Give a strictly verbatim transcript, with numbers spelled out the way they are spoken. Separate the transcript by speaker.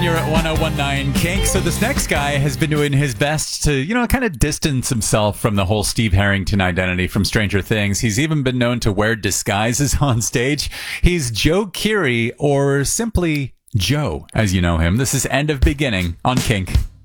Speaker 1: here at one oh one nine Kink. So this next guy has been doing his best to, you know, kind of distance himself from the whole Steve Harrington identity from Stranger Things. He's even been known to wear disguises on stage. He's Joe Keery, or simply Joe, as you know him. This is End of Beginning on Kink.